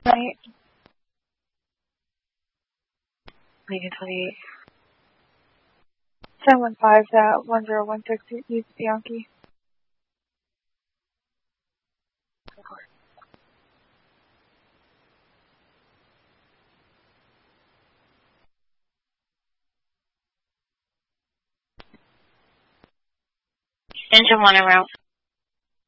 Night. Lincoln 28. 1015 at 1016 East Bianchi. Engine 1 en route.